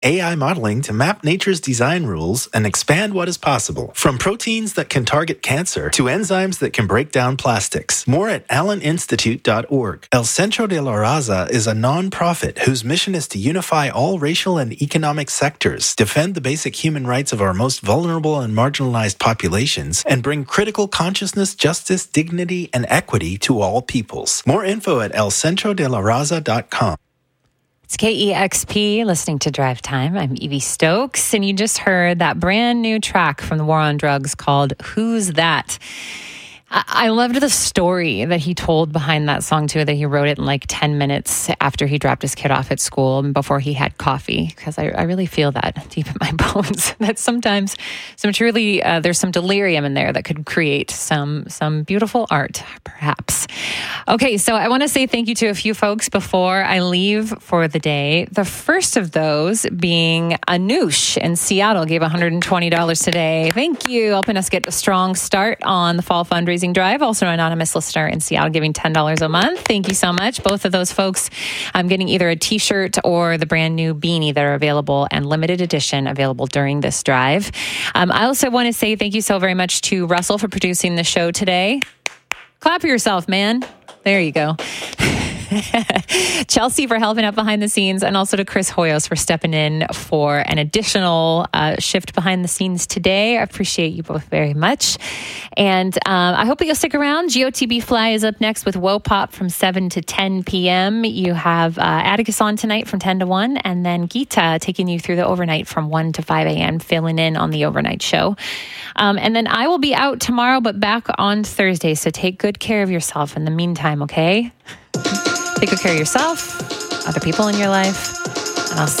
AI modeling to map nature's design rules and expand what is possible. From proteins that can target cancer to enzymes that can break down plastics. More at alleninstitute.org. El Centro de la Raza is a non-profit whose mission is to unify all racial and economic sectors, defend the basic human rights of our most vulnerable and marginalized populations, and bring critical consciousness, justice, dignity, and equity to all peoples. More info at elcentrodelaraza.com. It's KEXP, listening to Drive Time. I'm Evie Stokes, and you just heard that brand new track from the War on Drugs called Who's That? I loved the story that he told behind that song, too, that he wrote it in like 10 minutes after he dropped his kid off at school and before he had coffee, because I really feel that deep in my bones, that sometimes there's some delirium in there that could create some beautiful art, perhaps. Okay, so I want to say thank you to a few folks before I leave for the day. The first of those being Anoush in Seattle, gave $120 today. Thank you, helping us get a strong start on the fall fundraising drive. Also an anonymous listener in Seattle giving $10 a month. Thank you so much. Both of those folks, I'm getting either a t-shirt or the brand new beanie that are available and limited edition available during this drive. I also want to say thank you so very much to Russell for producing the show today. Clap for yourself, man. There you go. Chelsea for helping out behind the scenes, and also to Chris Hoyos for stepping in for an additional shift behind the scenes today. I appreciate you both very much. And I hope that you'll stick around. GOTB Fly is up next with Wopop from 7 to 10 p.m. You have Atticus on tonight from 10 to 1, and then Geeta taking you through the overnight from 1 to 5 a.m., filling in on the overnight show. And then I will be out tomorrow, but back on Thursday. So take good care of yourself in the meantime, okay? Take good care of yourself, other people in your life.